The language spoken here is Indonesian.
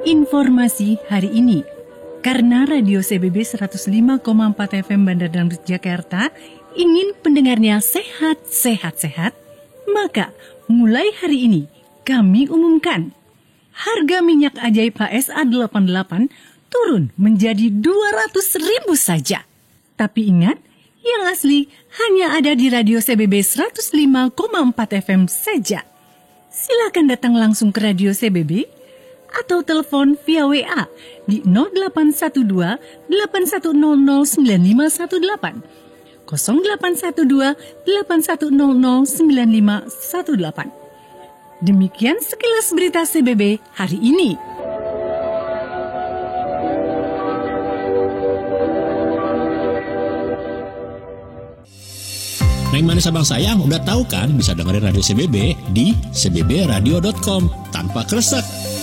Informasi hari ini. Karena Radio CBB 105,4 FM Bandar Dangdut Jakarta ingin pendengarnya sehat, maka mulai hari ini kami umumkan harga minyak ajaib HSA 88 turun menjadi 200.000 saja. Tapi ingat, yang asli hanya ada di Radio CBB 105,4 FM saja. Silakan datang langsung ke Radio CBB atau telepon via WA di 0812 8100 9518 0812 8100 9518. Demikian sekilas berita CBB hari ini. Neng Manis Abang Sayang, udah tahu kan bisa dengerin Radio CBB di cbbradio.com tanpa kresek.